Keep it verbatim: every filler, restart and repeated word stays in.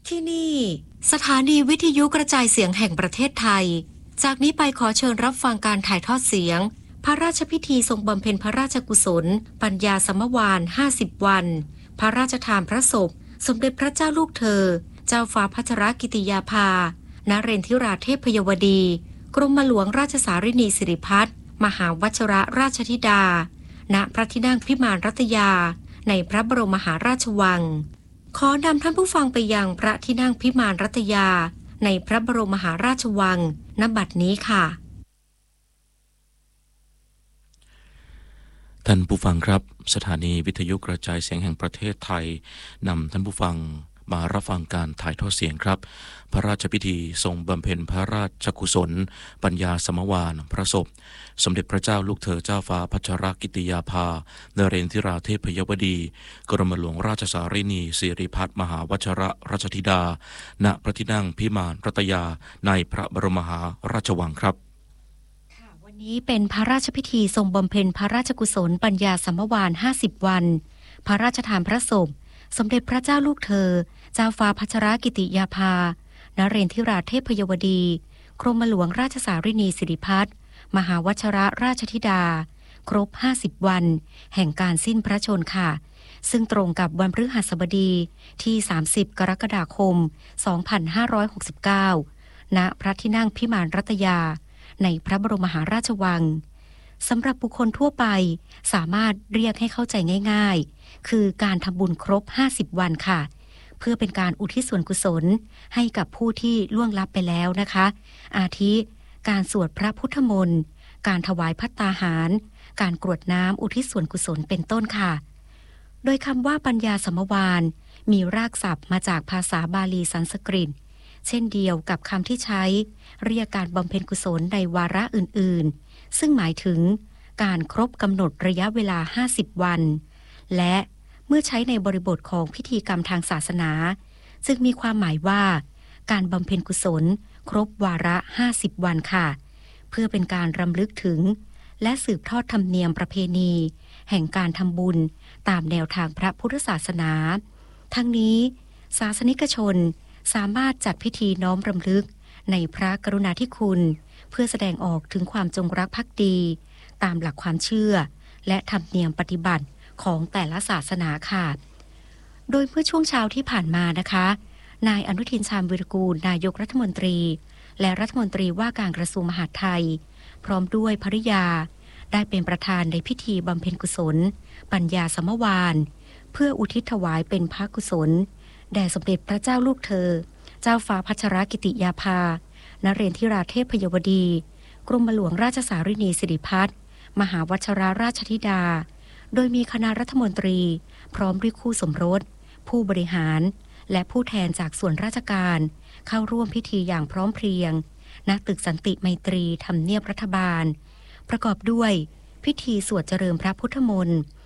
ที่นี่สถานีวิทยุกระจายเสียงแห่งประเทศไทยจากนี้ไปขอเชิญรับฟังการถ่ายทอดเสียงพระราชพิธีทรงบำเพ็ญพระราชกุศลปัญญาสมวาลห้าสิบวันพระราชทานพระศพสมเด็จพระเจ้าลูกเธอเจ้าฟ้าพัชรกิติยาภานเรนทิราเทพยวดีกรมหลวงราชสารินีสิริพัฒน์มหาวชิรราชธิดาณพระที่นั่งพิมานรัตยาในพระบรมมหาราชวังขอนำท่านผู้ฟังไปยังพระที่นั่งพิมานรัตยาในพระบรมมหาราชวังณบัดนี้ค่ะท่านผู้ฟังครับสถานีวิทยุกระจายเสียงแห่งประเทศไทยนำท่านผู้ฟังมารับฟังการถ่ายทอดเสียงครับพระราชพิธีทรงบำเพ็ญพระราชกุศลปัญญาสมวาลพระศพสมเด็จพระเจ้าลูกเธอเจ้าฟ้าพัชรกิติยาภานเรนทิราเทพยวดีกรมหลวงราชสารินีสิริพัฒน์มหาวชิรราชธิดาณพระที่นั่งพิมานรัตยาในพระบรมมหาราชวังครับวันนี้เป็นพระราชพิธีทรงบำเพ็ญพระราชกุศลปัญญาสมวาลห้าสิบวันพระราชทานพระศพสมเด็จพระเจ้าลูกเธอเจ้าฟ้าพัชรกิติยาภานเรนทิราเทพยวดีกรมหลวงราชสารินีสิริพัฒน์มหาวชิรราชธิดาครบห้าสิบวันแห่งการสิ้นพระชนม์ค่ะซึ่งตรงกับวันพฤหัสบดีที่สามสิบกรกฎาคมสองพันห้าร้อยหกสิบเก้าณพระที่นั่งพิมานรัตยาในพระบรมมหาราชวังสำหรับบุคคลทั่วไปสามารถเรียกให้เข้าใจง่ายๆคือการทำบุญครบห้าสิบวันค่ะเพื่อเป็นการอุทิศส่วนกุศลให้กับผู้ที่ล่วงลับไปแล้วนะคะอาทิการสวดพระพุทธมนต์การถวายภัตตาหารการกรวดน้ำอุทิศส่วนกุศลเป็นต้นค่ะโดยคำว่าปัญญาสมวาลมีรากศัพท์มาจากภาษาบาลีสันสกฤตเช่นเดียวกับคำที่ใช้เรียกการบำเพ็ญกุศลในวาระอื่นๆซึ่งหมายถึงการครบกำหนดระยะเวลาห้าสิบวันและเมื่อใช้ในบริบทของพิธีกรรมทางศาสนาจึงมีความหมายว่าการบำเพ็ญกุศลครบวาระห้าสิบวันค่ะเพื่อเป็นการรำลึกถึงและสืบทอดธรรมเนียมประเพณีแห่งการทำบุญตามแนวทางพระพุทธศาสนาทั้งนี้ศาสนิกชนสามารถจัดพิธีน้อมรำลึกในพระกรุณาธิคุณเพื่อแสดงออกถึงความจงรักภักดีตามหลักความเชื่อและธรรมเนียมปฏิบัติของแต่ละศาสนาค่ะโดยเมื่อช่วงเช้าที่ผ่านมานะคะนายอนุทินชาญวิรากูลนายกรัฐมนตรีและรัฐมนตรีว่าการกระทรวงมหาดไทยพร้อมด้วยภริยาได้เป็นประธานในพิธีบำเพ็ญกุศลปัญญาสมวาลเพื่ออุทิศถวายเป็นพระกุศลแด่สมเด็จพระเจ้าลูกเธอเจ้าฟ้าพัชรกิติยาภานเรนทิราเทพยวดีกรมหลวงราชสารินีสิริพัฒน์มหาวชิรราชธิดาโดยมีคณะรัฐมนตรีพร้อมด้วยคู่สมรสผู้บริหารและผู้แทนจากส่วนราชการเข้าร่วมพิธีอย่างพร้อมเพรียงณตึกสันติไมตรีทำเนียบรัฐบาลประกอบด้วยพิธีสวดเจริญพระพุทธมนต์